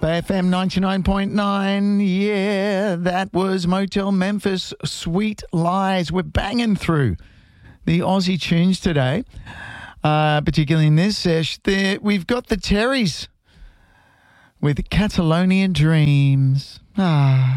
FM 99.9. Yeah, that was Motel Memphis, Sweet Lies. We're banging through the Aussie tunes today, particularly in this sesh. We've got the Terrys with Catalonia Dreams.